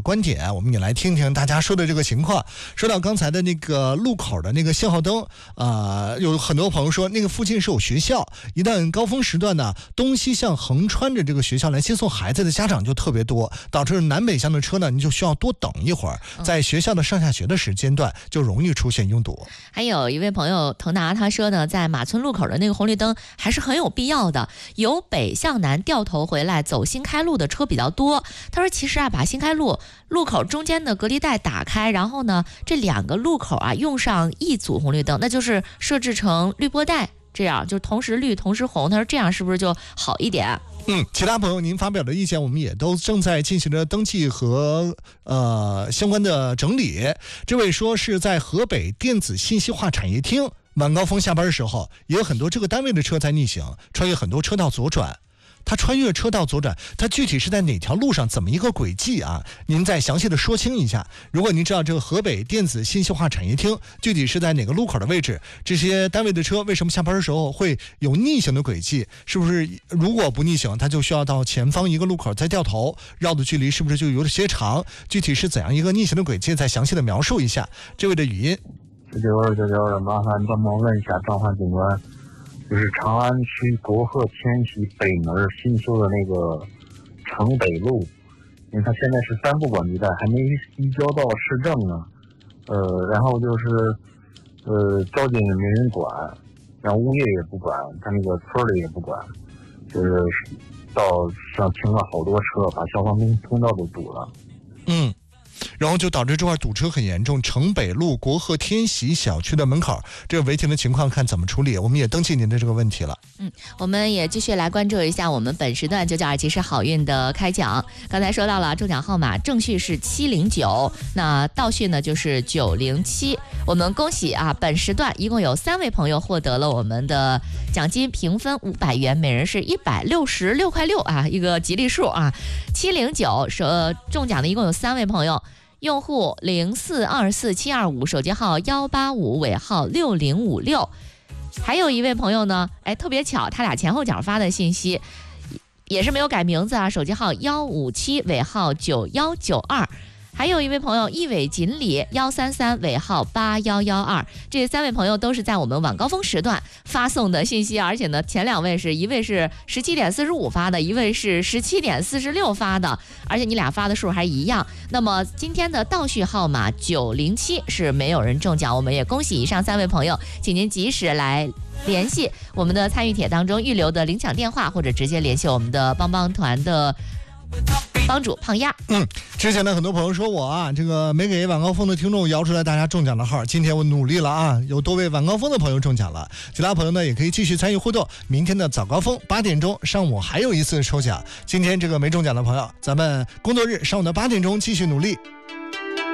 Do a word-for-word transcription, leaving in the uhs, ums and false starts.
的观点，我们也来听听大家说的这个情况。说到刚才的那个路口的那个信号灯，呃，有很多朋友说那个附近是有学校，一旦高峰时段呢，东西向横穿着这个学校来接送孩子的家长就特别多，导致南北向的车呢，你就需要多等一会儿，在学校的上下学的时间段就容易出现拥堵。 还有一位朋友腾达他说呢，在马村路口的那个红绿灯还是很有必要的，由北向南掉头回来走新开路的车比较多。他说其实啊，把新开路路口中间的隔离带打开，然后呢这两个路口啊用上一组红绿灯，那就是设置成绿波带，这样就同时绿同时红，他说这样是不是就好一点？ 嗯，其他朋友您发表的意见我们也都正在进行着登记和呃相关的整理。这位说是在河北电子信息化产业厅晚高峰下班的时候，也有很多这个单位的车在逆行，穿越很多车道左转。他穿越车道左转，他具体是在哪条路上，怎么一个轨迹啊？您再详细的说清一下。如果您知道这个河北电子信息化产业厅具体是在哪个路口的位置，这些单位的车为什么下班的时候会有逆行的轨迹？是不是如果不逆行，他就需要到前方一个路口再掉头，绕的距离是不是就有些长？具体是怎样一个逆行的轨迹，再详细的描述一下。这位的语音。 九九二九九二，麻烦帮忙问一下召唤警官。就是长安区国鹤迁徙北门新修的那个城北路，因为它现在是三不管地带，还没移交到市政呢。呃，然后就是呃，交警也没人管，然后物业也不管，他那个村里也不管，就是道上停了好多车，把消防通通道都堵了。 嗯。然后就导致这块堵车很严重，城北路国鹤天喜小区的门口，这个违停的情况看怎么处理，我们也登记您的这个问题了。 嗯，我们也继续来关注一下我们本时段九九二骑士好运的开奖。刚才说到了中奖号码正序是七零九，那倒序呢就是九零七。我们恭喜啊，本时段一共有三位朋友获得了我们的奖金评分五百元，每人是一百六十六块六啊，一个吉利数啊。七零九是中奖的一共有三位朋友。用户零四二四七二五，手机号一八五，尾号六零五六。还有一位朋友呢，哎，特别巧，他俩前后脚发的信息也是没有改名字啊，手机号一五七，尾号九一九二。还有一位朋友一尾锦鲤一三三，尾号八一一二，这三位朋友都是在我们晚高峰时段发送的信息，而且呢，前两位是一位是十七点四十五发的，一位是十七点四十六发的，而且你俩发的数还一样。那么今天的倒序号码九零七是没有人中奖，我们也恭喜以上三位朋友，请您及时来联系我们的参与帖当中预留的领奖电话，或者直接联系我们的帮帮团的帮主胖丫。 嗯，之前呢，很多朋友说我啊，这个没给晚高峰的听众摇出来大家中奖的号。今天我努力了啊，有多位晚高峰的朋友中奖了。其他朋友呢，也可以继续参与互动。明天的早高峰八点钟上午还有一次抽奖。今天这个没中奖的朋友，咱们工作日上午的八点钟继续努力。